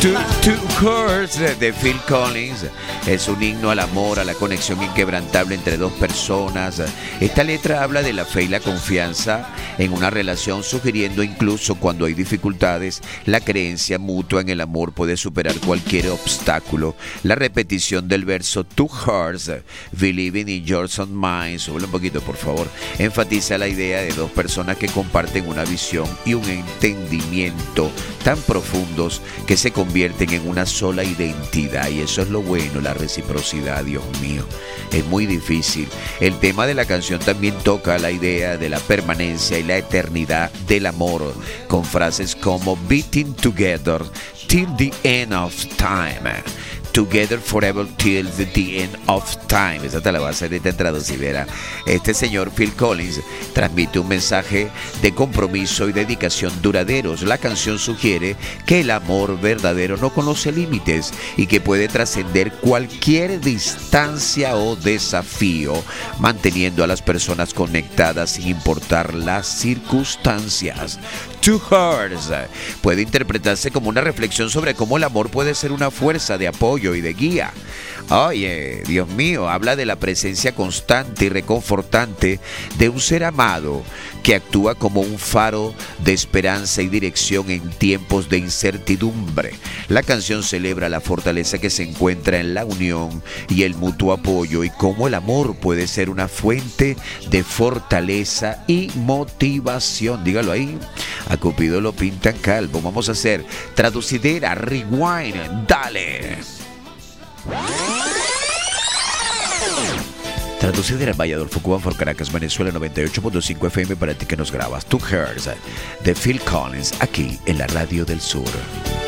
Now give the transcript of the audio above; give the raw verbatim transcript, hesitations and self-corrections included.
Two, Two Hearts de Phil Collins es un himno al amor, a la conexión inquebrantable entre dos personas. Esta letra habla de la fe y la confianza en una relación, sugiriendo incluso cuando hay dificultades, la creencia mutua en el amor puede superar cualquier obstáculo. La repetición del verso Two Hearts, Believing in Yours and Mine, sube un poquito por favor, enfatiza la idea de dos personas que comparten una visión y un entendimiento tan profundos que se convierten en una sola identidad, y eso es lo bueno, la reciprocidad. Dios mío, es muy difícil. El tema de la canción también toca la idea de la permanencia y la eternidad del amor, con frases como Beating Together till the end of time, Together Forever till the end of time. Esa te la va a hacer esta traducidera. Este señor Phil Collins transmite un mensaje de compromiso y dedicación duraderos. La canción sugiere que el amor verdadero no conoce límites y que puede trascender cualquier distancia o desafío, manteniendo a las personas conectadas sin importar las circunstancias. Two Hearts puede interpretarse como una reflexión sobre cómo el amor puede ser una fuerza de apoyo y de guía. Oye, Dios mío, habla de la presencia constante y reconfortante de un ser amado que actúa como un faro de esperanza y dirección en tiempos de incertidumbre. La canción celebra la fortaleza que se encuentra en la unión y el mutuo apoyo, y cómo el amor puede ser una fuente de fortaleza y motivación. Dígalo ahí. A Cupido lo pintan calvo. Vamos a hacer traducidera, rewind, dale. Traducidera Valladolid, Cuba, for Caracas, Venezuela, noventa y ocho punto cinco F M para ti que nos grabas. Two Hearts de Phil Collins, aquí en la Radio del Sur.